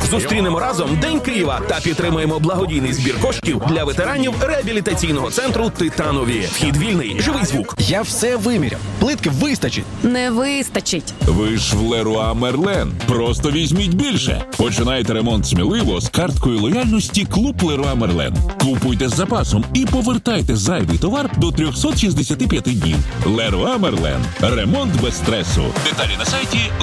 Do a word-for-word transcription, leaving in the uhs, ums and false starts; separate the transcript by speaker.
Speaker 1: Зустрінемо разом День Києва та підтримаємо благодійний збір коштів для ветеранів реабілітаційного центру «Титанові». Вхід вільний, живий звук.
Speaker 2: Я все виміряв. Плитки вистачить.
Speaker 3: Не вистачить.
Speaker 4: Ви ж в Леруа Мерлен. Просто візьміть більше. Починайте ремонт сміливо з карткою лояльності «Клуб Леруа Мерлен». Купуйте з запасом і повертайте зайвий товар до триста шістдесят п'ять днів. Леруа Мерлен. Ремонт без стресу. Деталі на сайті